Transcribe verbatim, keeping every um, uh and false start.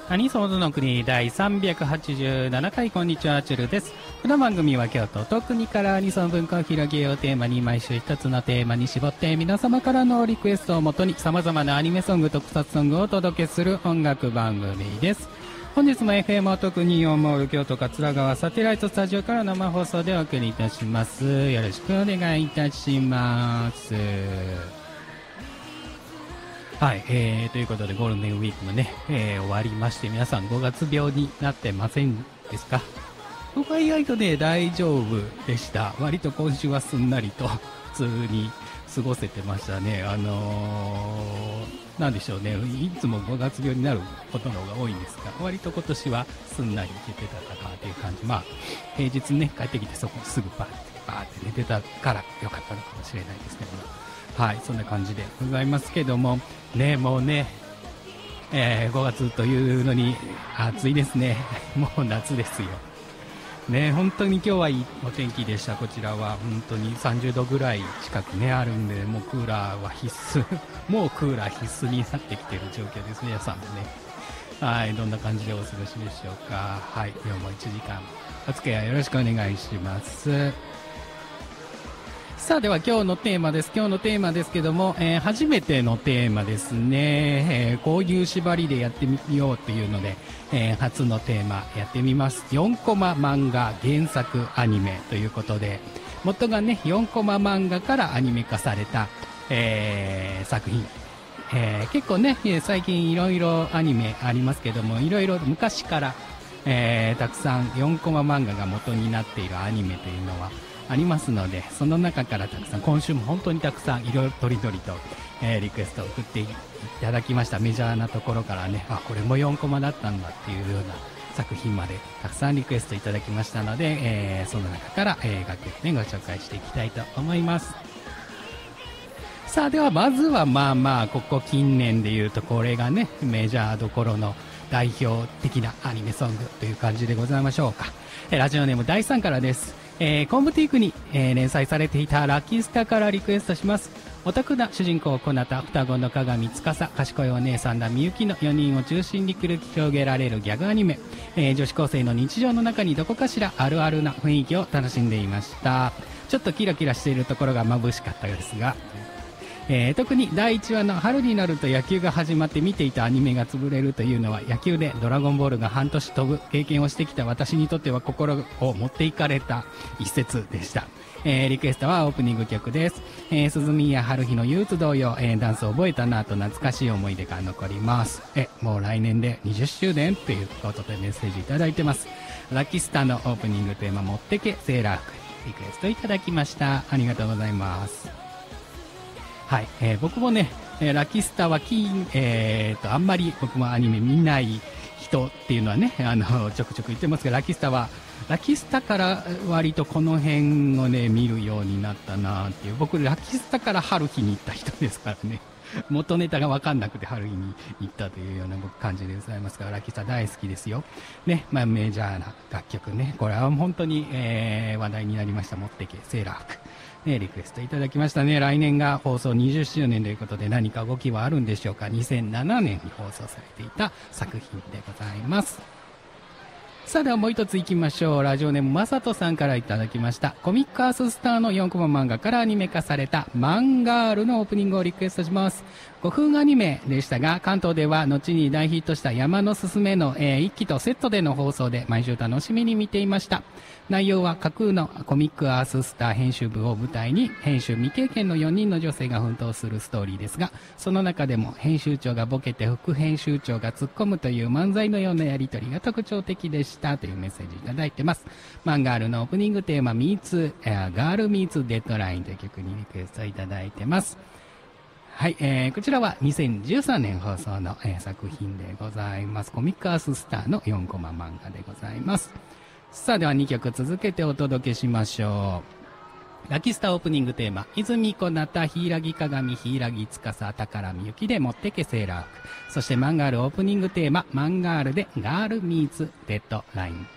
アニソンズの国第さんびゃくはちじゅうななかい、こんにちは、チュルです。この番組は京都と国からアニソン文化を広げようをテーマに、毎週一つのテーマに絞って皆様からのリクエストをもとに様々なアニメソング、特撮ソングをお届けする音楽番組です。本日も エフエム 特によんモール京都桂川サテライトスタジオから生放送でお送りいたします。よろしくお願いいたします。はい、えー、ということでゴールデンウィークもね、えー、終わりまして、皆さんごがつ病になってませんですか？僕は意外とね、大丈夫でした。割と今週はすんなりと普通に過ごせてましたね。あのー、なんでしょうね、いつもごがつ病になることの方が多いんですが、割と今年はすんなり寝てたかなという感じ。まあ、平日ね、帰ってきてそこすぐバーって、バーって寝てたから良かったのかもしれないですけども。はい、そんな感じでございますけども、ね、もうね、えー、ごがつというのに暑いですね。もう夏ですよ。ね、本当に今日はいいお天気でした。こちらは本当にさんじゅうどぐらい近くね、あるんで、もうクーラーは必須。もうクーラー必須になってきている状況です。皆さんもね。はい、どんな感じでお過ごしでしょうか。はい、今日もいちじかんお付き合いよろしくお願いします。さあ、では今日のテーマです。今日のテーマですけども、えー、初めてのテーマですね。えー、こういう縛りでやってみようというので、えー、初のテーマやってみます。よんコマ漫画原作アニメということで、元がね、よんコマ漫画からアニメ化された、えー、作品。えー、結構ね、最近いろいろアニメありますけども、いろいろ昔から、えー、たくさんよんコマ漫画が元になっているアニメというのは、ありますので、その中からたくさん、今週も本当にたくさんいろいろとりどりと、えー、リクエストを送っていただきました。メジャーなところからね、あ、これもよんコマだったんだっていうような作品までたくさんリクエストいただきましたので、えー、その中から、えー、楽曲でご紹介していきたいと思います。さあ、ではまずはまあまあここ近年でいうとこれがね、メジャーどころの代表的なアニメソングという感じでございましょうか。えー、ラジオネームだいさんからです。えー、コンブティークに、えー、連載されていたラッキースターからリクエストします。オタクな主人公をこなった双子の鏡司、賢いお姉さんだみゆきのよにんを中心に繰り広げられるギャグアニメ、えー、女子高生の日常の中にどこかしらあるあるな雰囲気を楽しんでいました。ちょっとキラキラしているところが眩しかったですが、えー、特にだいいちわの春になると野球が始まって見ていたアニメが潰れるというのは、野球でドラゴンボールが半年飛ぶ経験をしてきた私にとっては心を持っていかれた一節でした。えー、リクエストはオープニング曲です。えー、鈴宮春日の憂鬱同様、えー、ダンスを覚えたなと懐かしい思い出が残ります。え、もう来年でにじゅっしゅうねんということでメッセージいただいてます。ラッキースターのオープニングテーマ持ってけセーラー服、リクエストいただきました。ありがとうございます。はい、えー、僕もね、えー、ラキスタはき、えー、とあんまり僕もアニメ見ない人っていうのはね、あのちょくちょく言ってますが、ラキスタはラキスタから割とこの辺をね見るようになったなっていう。僕ラキスタから春日に行った人ですからね。元ネタが分かんなくて春日に行ったというような僕感じでございますが、ラキスタ大好きですよね。まあ、メジャーな楽曲ね、これは本当に、えー、話題になりました。持ってけセーラー服ね、リクエストいただきましたね。来年が放送にじゅっしゅうねんということで、何か動きはあるんでしょうか。にせんななねんに放送されていた作品でございます。さあ、ではもう一ついきましょう。ラジオネームまさとさんからいただきました。コミックアーススターのよんコマ漫画からアニメ化されたマンガールのオープニングをリクエストします。ごふんアニメでしたが、関東では後に大ヒットした山のすすめの、えー、一期とセットでの放送で毎週楽しみに見ていました。内容は架空のコミックアーススター編集部を舞台に、編集未経験のよにんの女性が奮闘するストーリーですが、その中でも編集長がボケて副編集長が突っ込むという漫才のようなやりとりが特徴的でしたというメッセージいただいてます。マンガールのオープニングテーマ Meets、えー、ガール Meets Deadline という曲にリクエストいただいてます。はい、えー、こちらはにせんじゅうさんねん放送の、えー、作品でございます。コミックアーススターのよんコマ漫画でございます。さあ、ではにきょく続けてお届けしましょう。ラキスタオープニングテーマ、泉子なた、柊鏡、柊司、宝みゆきで持ってけセーラー服。そしてマンガールオープニングテーマ、マンガールでガールミーツデッドライン。